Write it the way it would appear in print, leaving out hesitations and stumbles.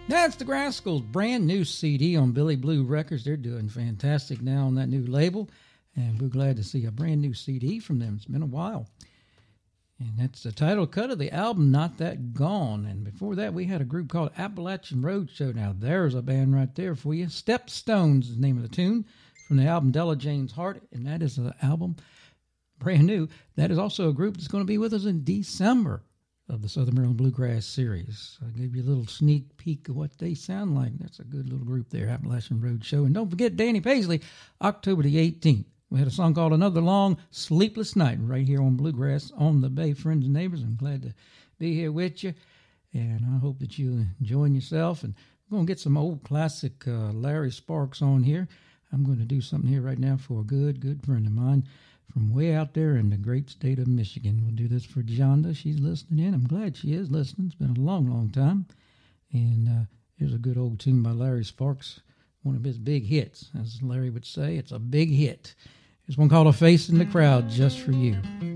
That's the Rascals' brand new CD on Billy Blue Records. They're doing fantastic now on that new label, and we're glad to see a brand new CD from them. It's been a while. And that's the title cut of the album, Not That Gone. And before that, we had a group called Appalachian Roadshow. Now, there's a band right there for you. Stepstones is the name of the tune from the album Della Jane's Heart, and that is an album brand new. That is also a group that's going to be with us in December of the Southern Maryland Bluegrass Series. I gave you a little sneak peek of what they sound like. That's a good little group there, Appalachian Roadshow. And don't forget Danny Paisley, October the 18th. We had a song called Another Long Sleepless Night right here on Bluegrass on the Bay. Friends and neighbors, I'm glad to be here with you. And I hope that you enjoying yourself. And we're going to get some old classic Larry Sparks on here. I'm going to do something here right now for a good friend of mine from way out there in the great state of Michigan. We'll do this for Jonda. She's listening in. I'm glad she is listening. It's been a long time. And here's a good old tune by Larry Sparks, one of his big hits. As Larry would say, it's a big hit. Here's one called A Face in the Crowd, just for you.